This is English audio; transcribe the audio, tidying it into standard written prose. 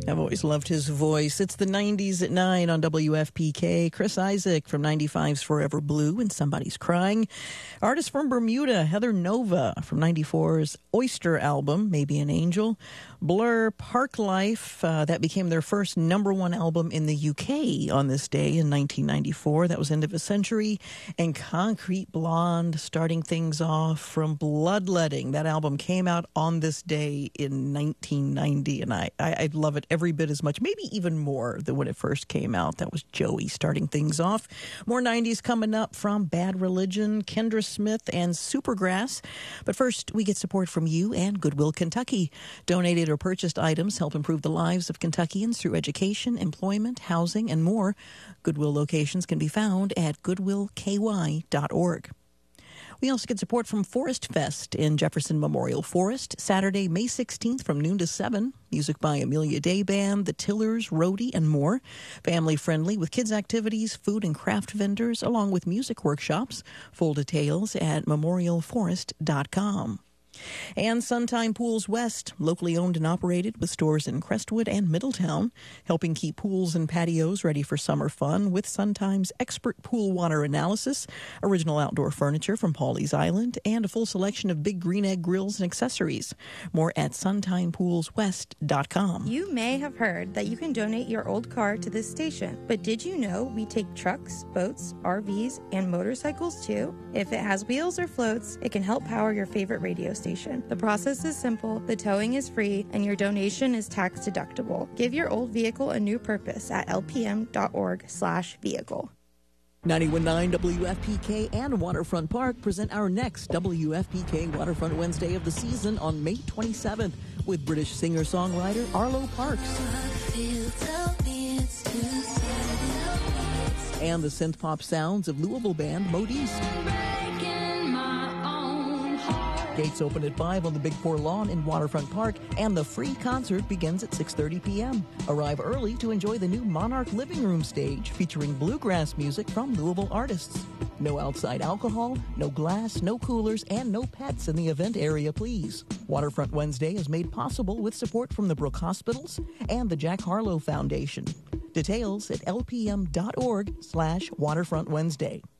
I've always loved his voice. It's the 90s at 9 on WFPK. Chris Isaak from 95's Forever Blue and Somebody's Crying. Artist from Bermuda, Heather Nova from 94's Oyster album, Maybe an Angel. Blur, Park Life, that became their first #1 album in the UK on this day in 1994. That was End of a Century. And Concrete Blonde starting things off from Bloodletting. That album came out on this day in 1990, and I love it every bit as much, maybe even more than when it first came out. That was Joey starting things off. More 90s coming up from Bad Religion, Kendra Smith, and Supergrass. But first, we get support from you and Goodwill Kentucky. Donated or purchased items help improve the lives of Kentuckians through education, employment, housing, and more. Goodwill locations can be found at goodwillky.org. We also get support from Forest Fest in Jefferson Memorial Forest, Saturday, May 16th from noon to 7. Music by Amelia Day Band, The Tillers, Roadie, and more. Family-friendly with kids' activities, food and craft vendors, along with music workshops. Full details at memorialforest.com. And Suntime Pools West, locally owned and operated with stores in Crestwood and Middletown, helping keep pools and patios ready for summer fun with Suntime's expert pool water analysis, original outdoor furniture from Pawleys Island, and a full selection of Big Green Egg grills and accessories. More at suntimepoolswest.com. You may have heard that you can donate your old car to this station, but did you know we take trucks, boats, RVs, and motorcycles too? If it has wheels or floats, it can help power your favorite radio station. The process is simple, the towing is free, and your donation is tax deductible. Give your old vehicle a new purpose at lpm.org/vehicle. 91.9 WFPK and Waterfront Park present our next WFPK Waterfront Wednesday of the season on May 27th with British singer-songwriter Arlo Parks. And the synth-pop sounds of Louisville band Modiste. Gates open at 5 on the Big 4 lawn in Waterfront Park, and the free concert begins at 6:30 p.m. Arrive early to enjoy the new Monarch Living Room stage featuring bluegrass music from Louisville artists. No outside alcohol, no glass, no coolers, and no pets in the event area, please. Waterfront Wednesday is made possible with support from the Brook Hospitals and the Jack Harlow Foundation. Details at lpm.org/Waterfront Wednesday.